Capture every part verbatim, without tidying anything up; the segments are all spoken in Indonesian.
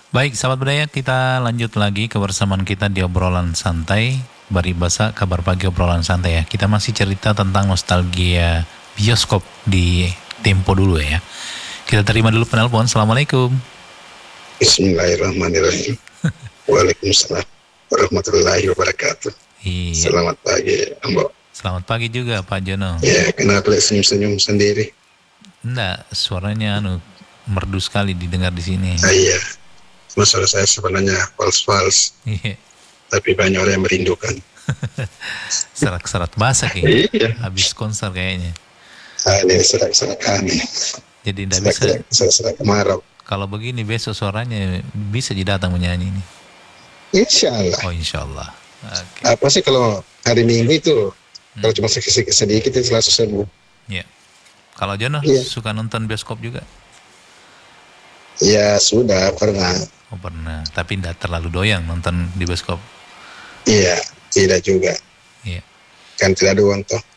Baik, sahabat budaya, kita lanjut lagi kebersamaan kita di obrolan santai. Baribasa, kabar pagi obrolan santai ya. Kita masih cerita tentang nostalgia bioskop di Tempo dulu ya. Kita terima dulu penelpon. Assalamualaikum. Bismillahirrahmanirrahim. Waalaikumsalam warahmatullahi wabarakatuh. Iya. Selamat pagi, Ambo. Selamat pagi juga Pak Jono. Ya, kenapa senyum-senyum sendiri? Enggak, suaranya anu merdu sekali didengar di sini. Ah, iya, suara saya sebenarnya fals-fals, Iya. tapi banyak orang yang merindukan. Serak-serak basah kayaknya. Iya. Habis konser kayaknya. Ah, ini serak-serak aneh. Jadi tidak bisa. Serak-serak kemarau. Kalau begini besok suaranya bisa jadi datang menyanyi ini. Insya Allah. Oh insya Allah. Oke. Apa sih kalau hari Minggu itu, hmm. kalau cuma sedikit sedikit itu langsung sembuh. Iya. Kalau Jono Iya. suka nonton bioskop juga? Ya sudah pernah. Oh pernah. Tapi tidak terlalu doyan nonton di bioskop. Iya, tidak juga. Iya. Kan tidak ada uang toh.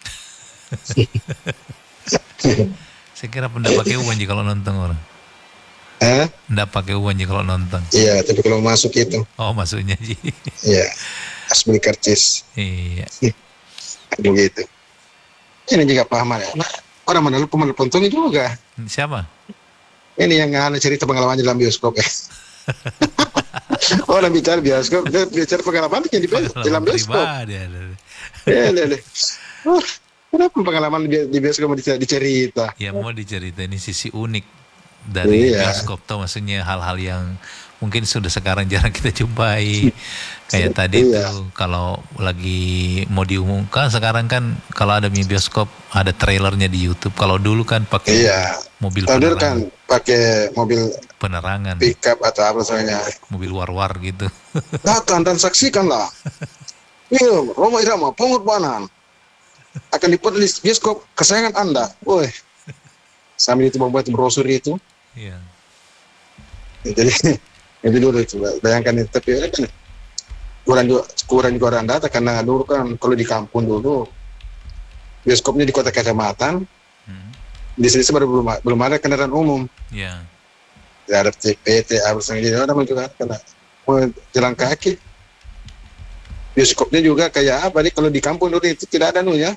Saya kira tidak pakai uang jika kalau nonton orang. Hah? Tidak pakai uang jika kalau nonton. Iya, tapi kalau masuk itu. Oh maksudnya sih. Iya, harus beli karcis. Iya. Begitu. Ini juga paham ya. Nah, orang mana lupa menelpon juga. Siapa? Ini yang ada cerita pengalamannya dalam bioskop ya. Orang bicara bioskop, dia bicara pengalaman yang di dalam bioskop. Ya, ya, ya. Oh, kenapa pengalaman di bioskop dicerita? Ya mau dicerita ini sisi unik dari iya. bioskop tuh, maksudnya hal-hal yang mungkin sudah sekarang jarang kita jumpai. Kayak tadi iya. tuh kalau lagi mau diumumkan sekarang kan kalau ada bioskop ada trailernya di YouTube. Kalau dulu kan pakai iya. mobil kalau penerangan. Dulu kan pakai mobil penerangan. Pickup atau apa soalnya. Mobil war-war gitu. Datang dan saksikanlah. Film Roma Irama Pungut Banan akan diputar di bioskop kesayangan Anda. Woi. Sambil itu membuat brosur itu. Iya. Jadi itu dulu itu bayangkan itu, tapi kan kurang juga kurang juga orang data karena dulu kan kalau di kampung dulu bioskopnya di kota kecamatan, hmm. di sini sebenarnya belum belum ada kendaraan umum. Iya. Tidak ada C P T, harus jadi orang juga karena mau jalan kaki. Bioskopnya juga kayak apa nih kalau di kampung dulu itu tidak ada nunya.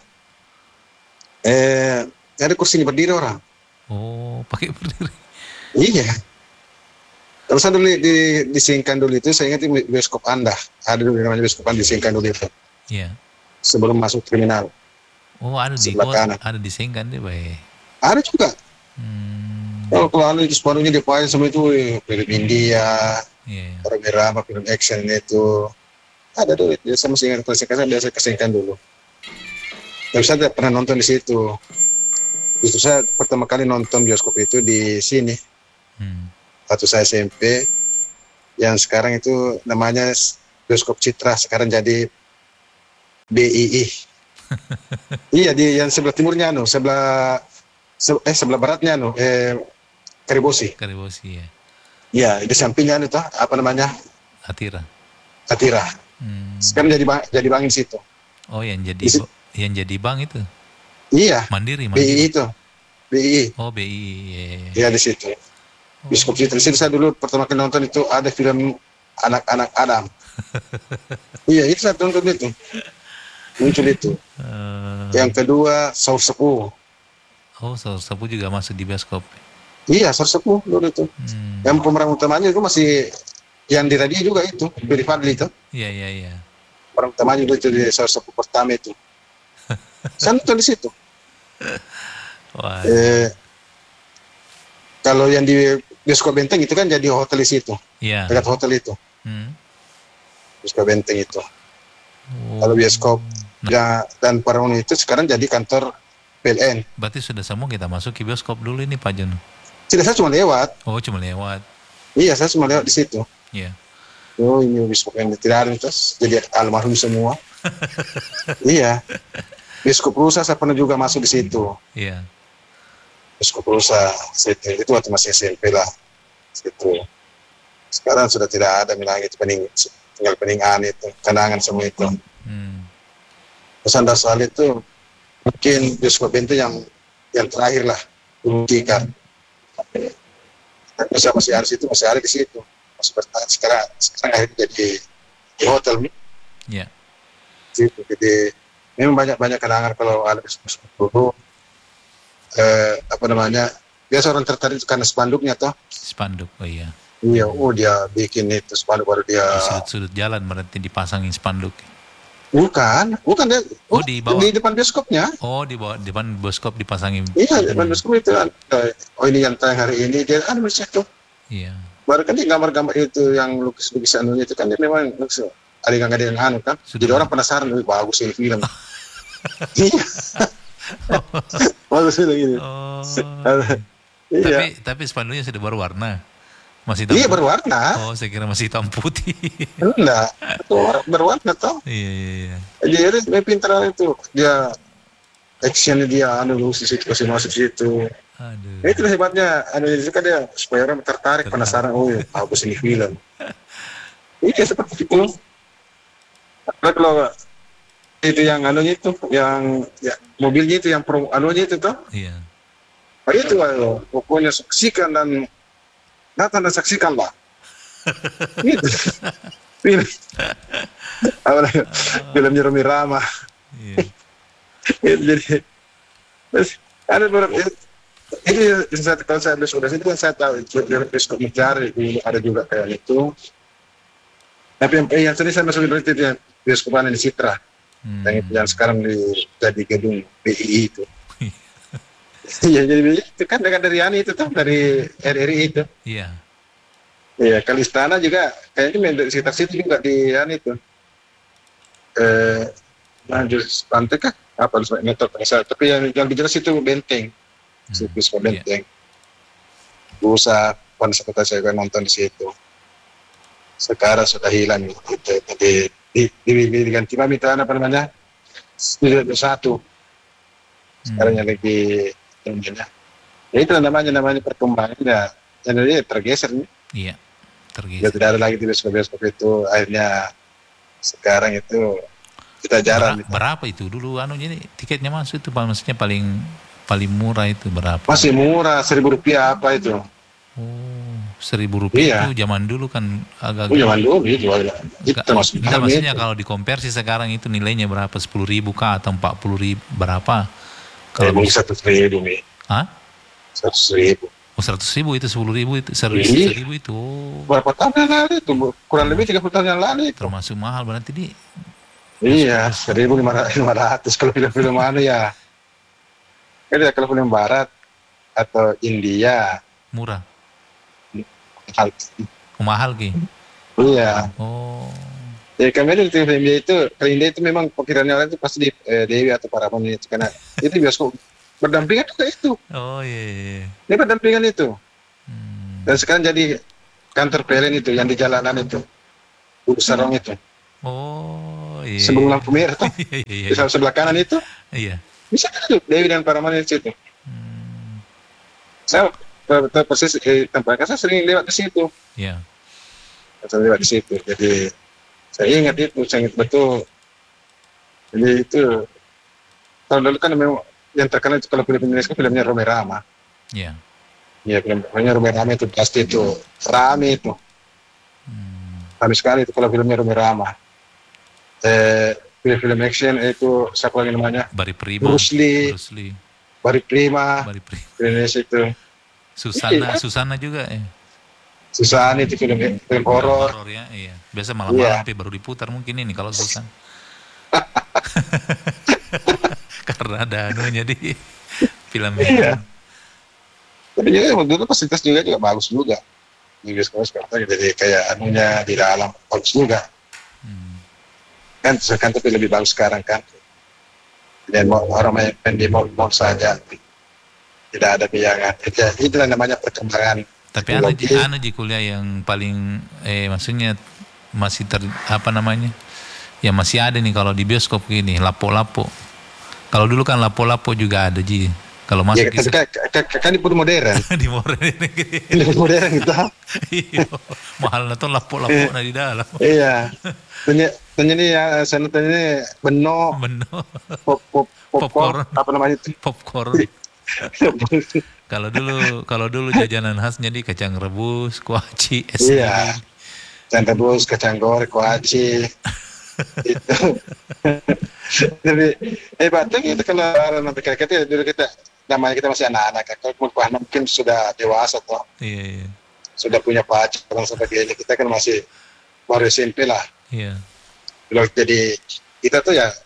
Eh, ada kursi berdiri orang. Oh, pakai berdiri. Iya. Kalau saya dulu di, disingkan dulu itu, saya ingat bioskop Anda. Ada dulu namanya bioskop Anda disingkan dulu itu. Iya. Sebelum masuk terminal. Oh, ada di kota, ada disingkan deh, Bay. Ada juga. Hmm. Kalau kalau ada di separuhnya dipakai semua itu film India, yeah. orang drama, film action itu. Ada dulu. Jadi saya masih ingat kalau saya biasa kesingkan dulu. Tapi saya tidak pernah nonton di situ. Justru saya pertama kali nonton bioskop itu di sini. Hmm. Waktu saya S M P, yang sekarang itu namanya bioskop Citra, sekarang jadi B I I. Iya, di yang sebelah timurnya, no, sebelah se, eh sebelah baratnya, no, eh Karibosi. Karibosi ya. Iya, di sampingnya itu apa namanya? Atira. Atira. Hmm. Sekarang jadi bang, jadi bangin situ. Oh, yang jadi bo, yang jadi bank itu. Iya. Mandiri, Mandiri. B I I itu. B I I. Oh, B I I. Iya, di situ. Bioskop Citra. Di situ saya dulu pertama kali nonton itu ada film Anak-anak Adam. Iya, itu saya tonton itu. Muncul itu. Uh... Yang kedua, Saur Sepuh. Oh, Saur Sepuh juga masuk di bioskop. Iya, Saur Sepuh dulu itu. Hmm. Yang pemeran utamanya itu masih yang di radio juga itu, Billy Fadli itu. Iya, iya, iya. Pemeran utamanya itu di Saur Sepuh pertama itu. Saya nonton di situ. Wah. Eh, kalau yang di bioskop Benteng itu kan jadi hotel di situ. Iya. Dekat hotel itu. Hmm. Bioskop Benteng itu. Oh. Kalau bioskop nah. dan Paraun itu sekarang jadi kantor P L N. Berarti sudah semua kita masuk ke bioskop dulu ini Pak Jono. Tidak, saya cuma lewat. Oh, cuma lewat. Iya, saya cuma lewat di situ. Iya. Oh, ini bioskop yang tidak ada terus jadi almarhum semua. Iya. Bioskop Rusa saya pernah juga masuk di situ. Iya. Bioskop Rusa situ itu waktu masih S M P lah. Situ. Sekarang sudah tidak ada lagi itu pening, tinggal peningan itu, kenangan semua itu. Hmm. Pesan dasar itu mungkin bioskop itu yang yang terakhir lah, Gunung Tikar. Tapi saya masih ada di situ, masih ada di situ, masih bertahan. Sekarang sekarang akhirnya jadi di hotel nih. Iya. Gitu. Jadi memang banyak banyak kenangan kalau Alex dulu eh, apa namanya, biasa orang tertarik karena spanduknya toh. Spanduk, oh iya. Iya, oh dia bikin itu spanduk baru dia. Di sudut-sudut jalan berarti dipasangin spanduk. Bukan, bukan dia. Oh, Oh, di bawah. di depan bioskopnya. Oh, di bawah depan bioskop dipasangin. Iya, di depan bioskop itu. Oh ini yang tayang hari ini dia ada macam itu. Iya. Baru kan dia gambar-gambar itu yang lukis-lukisan itu kan dia memang lukis. Ada yang ada yang anu kan. Sudah. Jadi orang penasaran, lebih bagus ini film. Iya. Bagus itu gitu. Oh. Iya. Tapi tapi spanduknya sudah berwarna. Masih hitam Iya putih. berwarna. Oh, saya kira masih hitam putih. Enggak. Itu berwarna toh. Iya, iya, iya. Jadi dia pintar itu. Dia actionnya dia anu lukis itu kasih masuk situ. Aduh. Ya, itu hebatnya, anu itu kan dia supaya orang tertarik, penasaran, oh ya, bagus ini film. Iya seperti itu. Nah, kalau itu yang anunya itu, yang ya, mobilnya itu, yang pro, anunya itu tuh, Iya. oh, itu loh, pokoknya saksikan dan datang dan saksikan lah. Gitu. Film, apa filmnya Romi Rama. Iya. Itu jadi, terus ada beberapa. Ini saat kalau saya sudah itu kan saya tahu itu bioskop mencari ada juga kayak itu. Tapi yang, eh, yang tadi saya masuk itu yang bioskop di Citra, Hmm. yang, yang sekarang di jadi gedung B I I itu. Iya jadi itu kan dekat dari Ani itu tuh dari R R I itu. Iya. Iya kalau istana juga kayaknya dari sekitar situ juga di Ani itu. Eh, lanjut pantai kah? Apa harus metode saya. Tapi yang yang jelas itu Benteng. Situs Hmm. Benteng. Usaha pada saya nonton di situ. Sekarang sudah hilang gitu. Jadi di, di, di, diganti minta apa namanya? Studio satu. Sekarang yang lagi namanya. Ya itu namanya namanya perkembangan ya. Jadi tergeser nih. Iya. Ya Tergeser. tidak ada lagi di bioskop-bioskop itu. Akhirnya sekarang itu kita jarang. Ber- berapa itu dulu anunya ini tiketnya masuk itu maksudnya paling paling murah itu berapa? Masih murah seribu rupiah apa itu? Oh, seribu rupiah Iya. itu zaman dulu kan agak. Oh zaman dulu gitu. Itu Enggak, termasuk enggak, mahal maksudnya itu. kalau dikonversi sekarang itu nilainya berapa? Sepuluh ribu kah atau empat puluh ribu berapa? Kalau Kalau mungkin satu ribu nih, Hah? seratus ribu. Oh, seratus ribu itu sepuluh ribu itu seribu Iya. ribu itu. Oh, Berapa tahun yang lalu itu? Kurang lebih tiga puluh tahun yang lalu itu. termasuk mahal berarti di. Iya, seribu lima ratus kalau film-film mana ya. Kan kalau film Barat atau India, Murah. mahal. Oh, mahal ki. Iya. Oh. Ya kemarin itu film India itu, kalau India itu memang pikirannya orang itu pasti di eh, Dewi atau Paramount itu karena itu bioskop berdampingan juga itu. Oh iya. iya, iya. Ini berdampingan itu. Hmm. Dan sekarang jadi kantor P L N itu yang di jalanan itu. Bulu Sarong itu. Oh iya. Sebelum lampu merah tuh. Iya iya. Di sebelah kanan itu. Iya. Bisa kan tuh Dewi dan Paramount di situ. Hmm. Saya per- per- persis eh, tempat saya sering lewat ke situ. Iya. Saya lewat di situ. Jadi saya ingat itu, saya ingat betul. Jadi itu tahun lalu kan memang yang terkenal itu kalau film Indonesia filmnya Rome Rama. Iya. Iya filmnya Rome Rama itu pasti itu rame itu. Hmm. Rame sekali itu kalau filmnya Rome Rama. Eh, film-film action itu siapa lagi namanya? Bari Prima. Bruce Lee, Bruce Lee. Bari Prima, Bari Prima. Indonesia itu. Susana, Iya. Susana juga ya. Susan itu film film horor. Horor ya, iya. Biasa malam-malam Iya. tapi baru diputar mungkin ini kalau Susan. Karena ada anunya di film Iya. Tapi juga waktu itu fasilitas juga juga bagus juga. Di bioskop sekarang jadi kayak anunya di dalam bagus juga. Hmm. Kan kan tapi lebih bagus sekarang kan. Dan mau orang main di mall-mall saja. Tidak ada biaya. Itu itulah namanya perkembangan. Tapi anu teknologi. ji, anu ji kuliah yang paling eh maksudnya masih ter apa namanya? Ya masih ada nih kalau di bioskop gini, lapo-lapo. Kalau dulu kan lapo-lapo juga ada ji. Kalau Ya, masuk kan, kan, kan, kan di pun modern. di Moren ini. Ini modern gitu. Iya. Mahal na tuh lapo-lapo na di dalam. Iya. Tanya, tanya nih ya, saya tanya nih beno, Beno, pop, pop, Popcorn. popcorn, apa namanya itu? popcorn. Kalau dulu kalau dulu jajanan khasnya di kacang rebus, kuaci, es Iya. lilin. ikan rebus, kacang goreng, kuaci. Itu. Tapi hebat tuh gitu kalau nanti kita dulu kita namanya kita masih anak-anak kan. Kalau mungkin sudah dewasa toh. Iya, iya. Sudah punya pacar dan sebagainya. Kita kan masih baru S M P lah. Iya. Kalau jadi kita tuh ya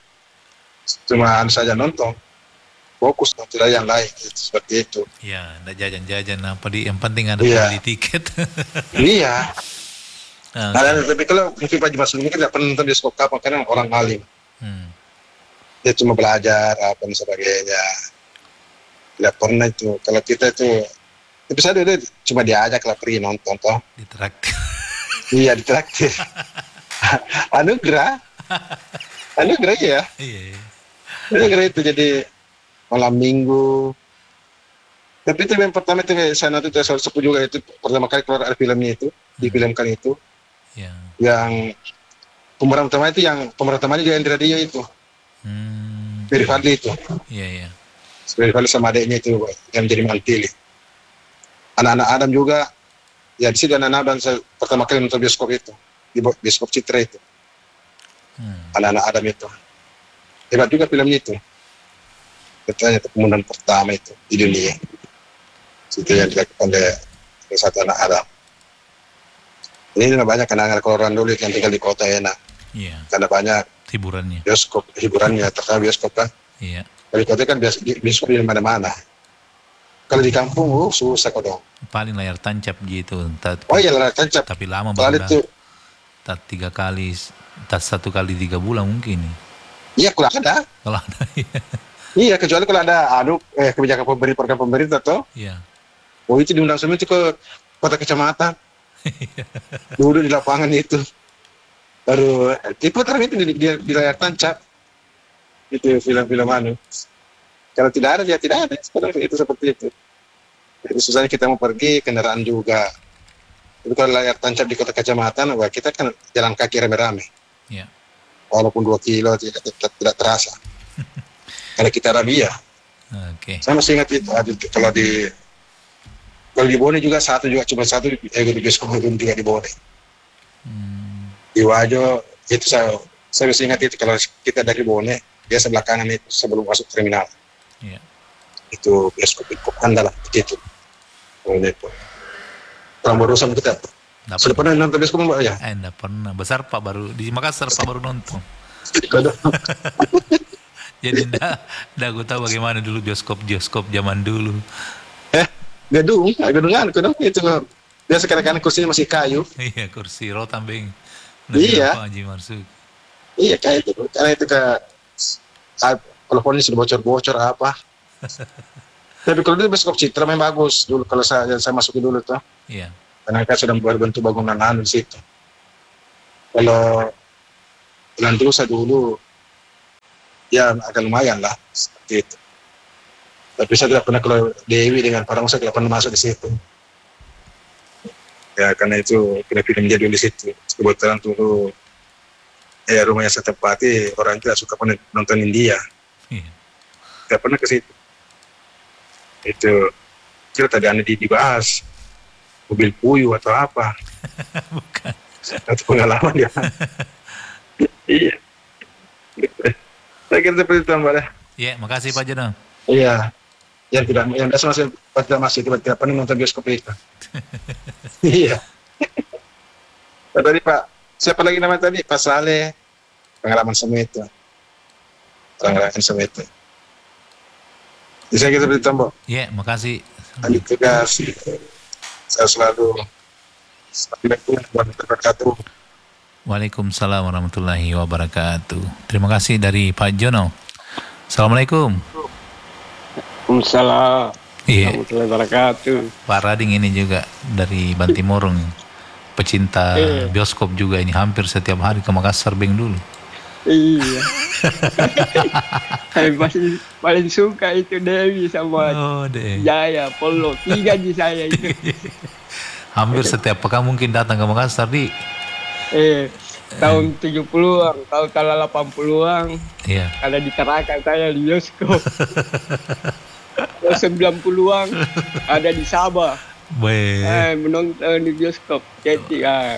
cuma saja nonton, fokus tidak yang lain gitu, seperti itu. Iya, enggak jajan-jajan apa di yang penting ada Iya. beli tiket. Iya. Ah, Nah, tapi kalau mungkin Pak Jumat sebelumnya kan tidak pernah nonton bioskop kapan karena orang alim. hmm. Dia cuma belajar apa dan sebagainya. Tidak pernah itu. Kalau kita itu tapi saya dulu cuma diajak lah pergi nonton toh. Ditraktir. Iya ditraktir. Anugerah. Anugerah ya. Iya, iya. Anugerah itu jadi malam minggu. Tapi itu yang pertama itu saya nonton itu saya sebut juga itu pertama kali keluar ada filmnya itu, difilmkan itu. Iya. Yang pemeran utama itu yang pemeran utamanya juga yang di radio itu. Hmm. Ferry Fadli itu. Iya, iya. Ferry Fadli sama adiknya itu yang jadi mantili. Anak-anak Adam juga. Ya di situ anak-anak Adam saya pertama kali nonton bioskop itu. Di bioskop Citra itu. Hmm. Anak-anak Adam itu. Hebat juga filmnya itu. Katanya itu pembunuhan pertama itu di dunia. Itu yang dilakukan oleh satu anak Adam. Ini banyak anak-anak orang dulu yang tinggal di kota enak. Iya. Karena banyak Hiburannya. bioskop, hiburannya, terkenal bioskop kan. Iya. Kalau di kota kan bias- bioskop di mana-mana. Kalau di kampung, uh, susah kok dong. Paling layar tancap gitu. Tat- Oh iya, layar tancap. Tapi lama Soalnya baru itu, tat tiga kali, tat satu kali tiga bulan mungkin. iya kalau ada. Kalau ada, iya. Iya, kecuali kalau ada adu eh, kebijakan pemerintah, program pemerintah tuh. Iya. Oh itu diundang semua itu ke kota kecamatan. Dulu di lapangan itu. Baru diputar itu di, di, di layar tancap. Itu film-film anu. Kalau tidak ada, ya tidak ada. Sekarang itu seperti itu. Jadi susahnya kita mau pergi, kendaraan juga. Tapi kalau layar tancap di kota kecamatan, wah kita kan jalan kaki rame-rame. Iya. Walaupun dua kilo tidak, tidak, tidak terasa. Karena kita rabia. Oke. Saya masih ingat itu. Ada, kalau di kalau di Bone juga satu juga cuma satu eh, di bioskop juga di Bone. Hmm. Di Wajo itu saya saya masih ingat itu kalau kita dari Bone biasa belakangan itu sebelum masuk terminal. Iya. Itu bioskop bioskop andal lah begitu. Bone itu. Orang berusaha kita. Nggak Sudah pernah nonton bioskop Mbak ya? Eh, enggak pernah. Besar Pak baru di Makassar Pak baru nonton. Jadi enggak, enggak gue tahu bagaimana dulu bioskop-bioskop zaman dulu. Eh, gedung, gedungan, gedung itu biasa kadang-kadang kursinya masih kayu. Iya, kursi rotambeng. Iya. Pak Haji Marsuk. Iya kayak itu, karena itu ke teleponnya sudah bocor-bocor apa. Tapi kalau itu bioskop Citra memang bagus dulu kalau saya saya masukin dulu tuh. Iya. Karena kan sudah berbentuk bangunan anu di situ. Kalau bulan dulu saya dulu ya agak lumayan lah seperti itu. Tapi saya tidak pernah kalau Dewi dengan Parang saya tidak pernah masuk di situ. Ya karena itu film-film dia dulu di situ. Kebetulan dulu ya rumah yang saya tempati orang tidak suka pernah nonton India. Iya. Tidak pernah ke situ. Itu kira tadi aneh dibahas mobil puyuh atau apa. Bukan. Atau pengalaman ya. Iya. Saya kira seperti itu Mbak. Iya, makasih Pak Jono. Iya. Yang tidak yang biasa masih pada masih tidak, tidak pernah nonton bioskop itu. Iya. Nah, tadi Pak, siapa lagi namanya tadi? Pak Saleh. Pengalaman semua itu. Pengalaman semua itu. Bisa kita beritahu Mbak. Iya, makasih. Lanjut tugas. Saya selalu Assalamualaikum warahmatullahi wabarakatuh. Waalaikumsalam warahmatullahi wabarakatuh. Terima kasih dari Pak Jono. Assalamualaikum. Waalaikumsalam Iya. warahmatullahi wabarakatuh. Pak Rading ini juga dari Bantimurung. Pecinta Iya. bioskop juga ini hampir setiap hari ke Makassar Beng dulu. Iya. Saya paling, paling suka itu Dewi sama Oh deh. Jaya, Polo. Tiga di saya itu. Hampir setiap pekan mungkin datang ke Makassar di. Eh, tahun tujuh puluhan, tahun delapan puluhan. Iya. Ada di Tarakan saya di bioskop. Tahun sembilan puluhan ada di Sabah. Baik. Eh, menonton di bioskop. Jadi, ah.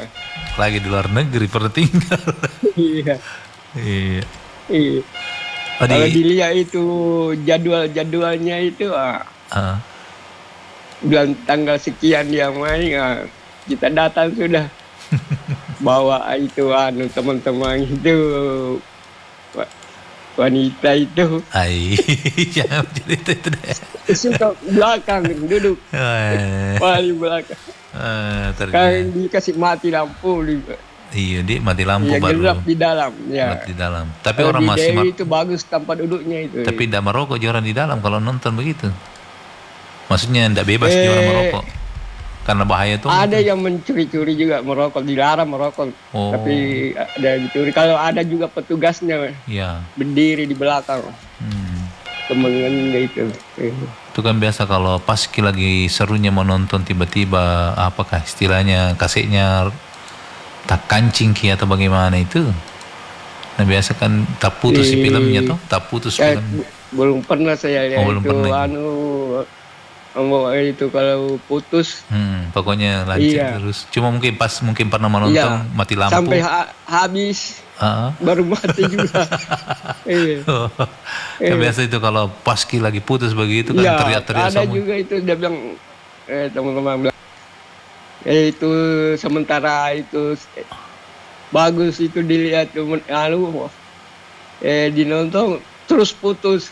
lagi di luar negeri pernah tinggal. Iya. Iya. Iya. Oh, Kalau di, dilihat itu jadwal-jadwalnya itu ah, ah, bulan tanggal sekian dia main, ah, kita datang sudah. Bawa itu anu teman-teman itu wa- wanita itu ai, jangan cerita itu deh. suka belakang duduk Eh, paling belakang. eh, Kan ternyata. dikasih mati lampu di, Iya, dia mati lampu ya baru gelap di dalam gelap ya. di dalam. Tapi Kalau orang di masih Dewi mar- itu bagus tempat duduknya itu. tapi tidak merokok dia orang di dalam kalau nonton begitu. Maksudnya tidak bebas dia orang Eh, merokok. Karena bahaya tuh. ada yang mencuri-curi juga merokok, dilarang merokok. Oh. Tapi ada yang dicuri. Kalau ada juga petugasnya Ya. berdiri di belakang Hmm. temennya itu. Eh. Itu kan biasa kalau pas lagi serunya mau nonton tiba-tiba apakah istilahnya kasetnya tak kancing ki atau bagaimana itu. Nah biasa kan tak putus si Di- filmnya tuh, tak putus Saya film. b- belum pernah saya lihat Oh, belum itu pernah. anu anu, itu kalau putus Hmm, pokoknya lanjut Iya. terus. Cuma mungkin pas mungkin pernah menonton iya mati lampu. sampai ha- habis Ah. baru mati juga. Iya. Kan biasa itu kalau paski lagi putus begitu kan Iya, teriak-teriak ada semua. juga itu dia bilang eh teman-teman bilang eh, itu sementara itu eh, bagus itu dilihat temen anu eh dinonton terus putus.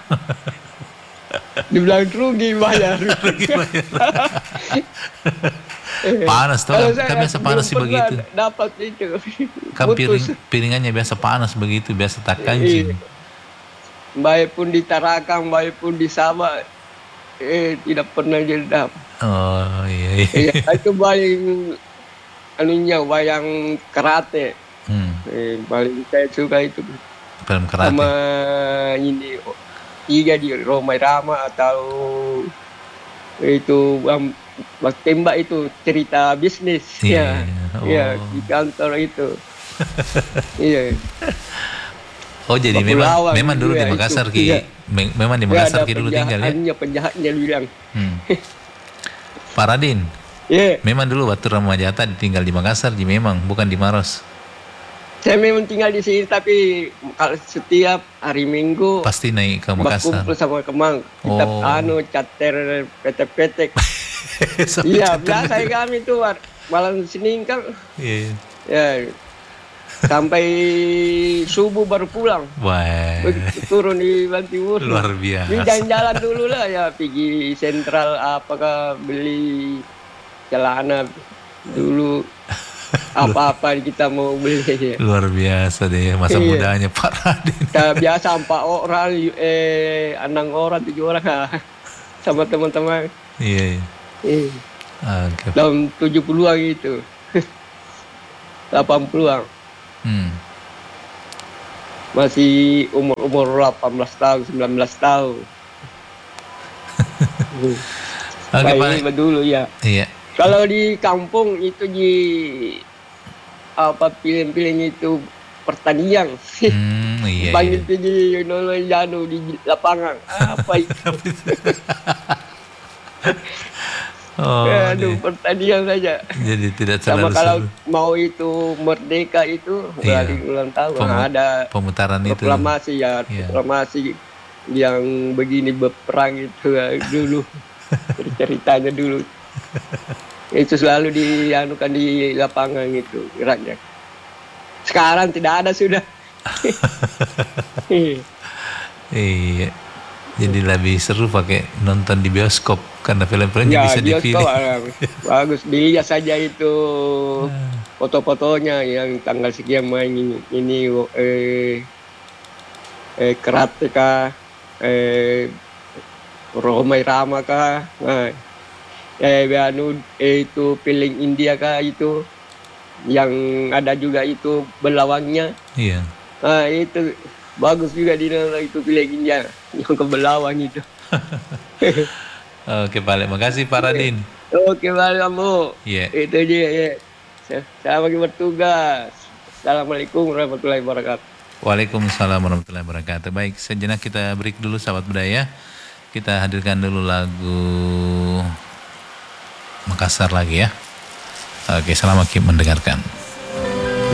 Dibilang rugi bayar. Eh, Panas tuh, kalau kan, saya kan biasa panas sih belum pernah begitu. dapat itu. Kan Putus. piring, piringannya biasa panas begitu, biasa tak kancing. Iya. Baik pun di Tarakan, baik pun di Sabah, eh tidak pernah jedap. Oh iya iya. Iya, itu paling anunya wayang karate. Hmm, Eh, paling saya suka itu film karate. sama ini tiga di Romai Rama atau itu um, bak tembak itu cerita bisnis. Iya, Ya, oh. ya di kantor itu. Iya. Oh jadi Baku memang lawang memang dulu juga di Makassar itu. ki, Iya. me- memang di Ya, Makassar ada ki dulu tinggal ya. penjahatnya, penjahatnya bilang. Hmm. Pak Radin, Iya. memang dulu waktu Ramajata tinggal di Makassar, di memang bukan di Maros. Saya memang tinggal di sini tapi kalau setiap hari Minggu Pasti naik ke Makassar. berkumpul sama Kemang. Kita Oh. anu cater petek-petek. Sampai Iya, catur biasa gitu. kami tuh war- malam Senin kan Iya. ya sampai subuh baru pulang. Wah, Begitu turun di Bantimur. luar Ini biasa. jalan-jalan dulu lah ya pergi sentral apakah beli celana dulu apa-apa kita mau beli. Luar biasa deh masa Iya. mudanya Pak Radin. Kita biasa empat orang, eh enam orang, tujuh orang ah, sama teman-teman. Iya. iya. Eh, Oke. tahun tujuh puluhan gitu. delapan puluhan. Hmm. Masih umur-umur delapan belas tahun, sembilan belas tahun. Oke Pak. Baik dulu ya. Iya. Kalau di kampung itu di apa film-film itu pertanian. Hmm, iya. Panggil iya. pergi nolong janu di lapangan. Apa itu? Oh, Aduh, deh. pertanian saja. Jadi tidak Sama terlalu kalau seru. mau itu merdeka itu Iya. hari ulang tahun Pemu- ada Pemutaran itu. proklamasi ya, Iya. proklamasi yang begini berperang itu ya, dulu. Ceritanya dulu. Itu selalu dianukan di lapangan itu geraknya. Sekarang tidak ada sudah. Iya. Jadi lebih seru pakai nonton di bioskop karena film-filmnya Ya, bisa dipilih. bioskop ah, bagus. Dilihat saja itu foto-fotonya yang tanggal sekian main ini, ini eh, eh karate kah, eh Romai Rama kah, nah, eh anu eh, itu film India kah itu yang ada juga itu belawangnya. Iya. Nah, itu bagus juga di dalam itu film India yang ke belawang itu. Oke Pak Lek, makasih Pak Radin. Oke, balik kamu. Iya. Itu aja ya. Saya, saya lagi bertugas. Assalamualaikum warahmatullahi wabarakatuh. Waalaikumsalam warahmatullahi wabarakatuh. Baik, sejenak kita break dulu sahabat budaya. Kita hadirkan dulu lagu Makassar lagi ya. Oke, selamat mendengarkan.